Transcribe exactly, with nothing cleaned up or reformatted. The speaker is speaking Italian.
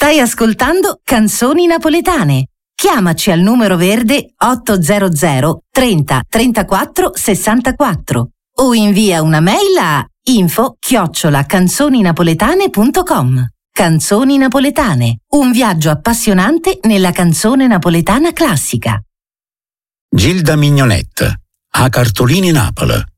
Stai ascoltando Canzoni Napoletane. Chiamaci al numero verde ottocento trenta trentaquattro sessantaquattro o invia una mail a info chiocciola canzoninapoletane punto com. Canzoni Napoletane, un viaggio appassionante nella canzone napoletana classica. Gilda Mignonette, a Cartolini Napoli.